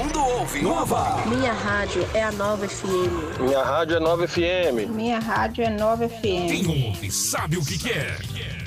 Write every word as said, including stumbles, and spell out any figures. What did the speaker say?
mundo ouve. Nova. Minha rádio é a Nova F M. Minha rádio é Nova F M. Minha rádio é Nova F M. Quem ouve sabe o que quer.